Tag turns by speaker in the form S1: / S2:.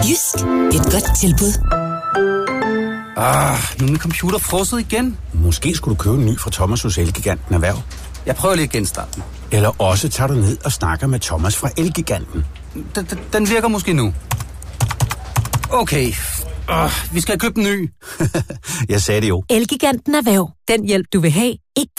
S1: Jysk. Et godt tilbud.
S2: Nu er min computer frosset igen.
S3: Måske skulle du købe en ny fra Thomas hos Elgiganten Erhverv.
S2: Jeg prøver lige at genstarte den.
S3: Eller også tager du ned og snakker med Thomas fra Elgiganten.
S2: Den virker måske nu. Okay. Vi skal have købt en ny.
S3: Jeg sagde det jo.
S1: Elgiganten Erhverv. Den hjælp, du vil have. Ikke